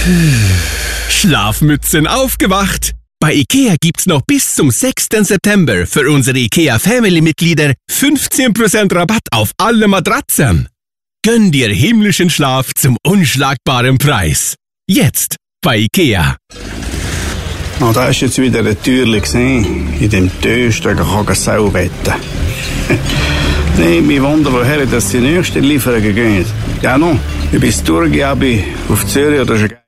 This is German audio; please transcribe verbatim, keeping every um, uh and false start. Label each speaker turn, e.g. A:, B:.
A: Schlafmützen aufgewacht! Bei IKEA gibt's noch bis zum sechsten September für unsere IKEA Family-Mitglieder fünfzehn Prozent Rabatt auf alle Matratzen. Gönn dir himmlischen Schlaf zum unschlagbaren Preis. Jetzt bei IKEA.
B: Oh, da ist jetzt wieder ein Türchen gesehen, in dem Töster kann Sau wetten. Nee, mich wundert, woher dass die nächsten Lieferungen gehen. Ja, noch, ich bin durch, auf Zürich oder schon